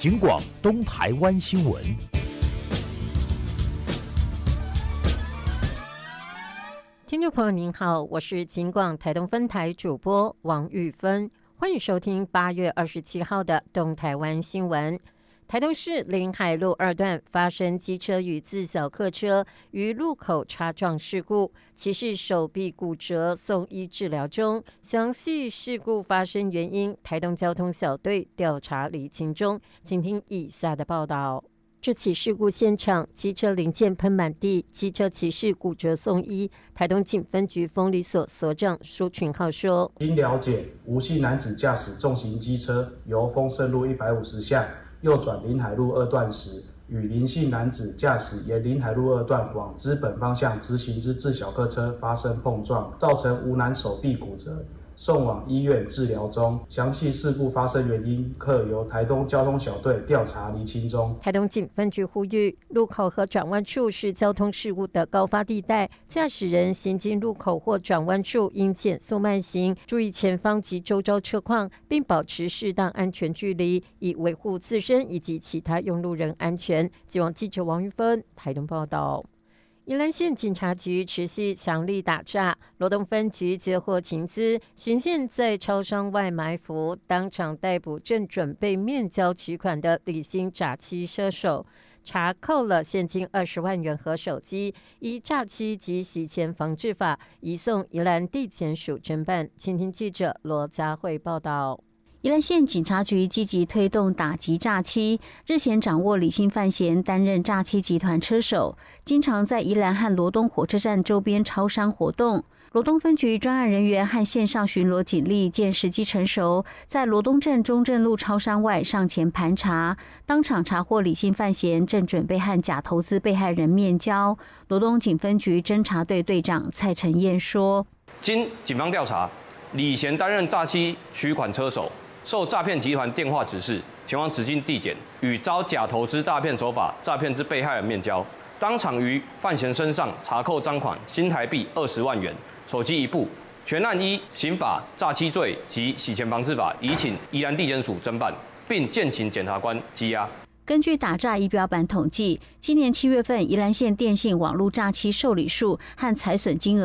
警广东台湾新闻。 听众朋友您好，我是警广台东分台主播王玉芬，欢迎收听8月27号的东台湾新闻。台东市临海路2段发生机车与自小客车于路口擦撞事故，骑士手臂骨折送医治疗中。详细事故发生原因，台东交通小队调查厘清中。请听以下的报道。这起事故现场，机车零件喷满地，机车骑士骨折送医。台东警分局丰里所所长苏群浩说： 经了解，吴姓男子驾驶重型机车由丰盛路150巷右转临海路2段时，与林姓男子驾驶沿临海路2段往资本方向直行之自小客车发生碰撞，造成吴男手臂骨折，送往医院治疗中。详细事故发生原因，可由台东交通小队调查厘清中。 台东警分局呼吁，路口和转弯处是交通事故的高发地带，驾驶人行经路口或转弯处应减速慢行，注意前方及周遭车况，并保持适当安全距离，以维护自身以及其他用路人安全。记网记者王玉芬台东报道。宜兰县警察局持续强力打诈，罗东分局接获情资，巡线在超商外埋伏，当场逮捕正准备面交取款的李姓诈欺车手，查扣了现金20万元和手机，依诈欺及洗钱防治法移送宜兰地检署侦办。请听记者罗佳慧报道。 宜兰县警察局积极推动打击诈欺，日前掌握李姓范闲担任诈欺集团车手，经常在宜兰和罗东火车站周边超商活动。罗东分局专案人员和线上巡逻警力见时机成熟，在罗东镇中正路超商外上前盘查，当场查获李姓范闲正准备和假投资被害人面交。罗东警分局侦查队队长蔡承彦说： 经警方调查，李贤担任诈欺取款车手，受诈骗集团电话指示，前往指定地点，与遭假投资诈骗手法诈骗之被害人面交。当场于范闲身上查扣赃款新台币20万元，手机1部。全案依刑法诈欺罪及洗钱防治法移请宜兰地检署侦办，并建请检察官羁押。 根据打诈仪表板统计，今年7月份宜兰县电信网络诈欺受理数和财损金额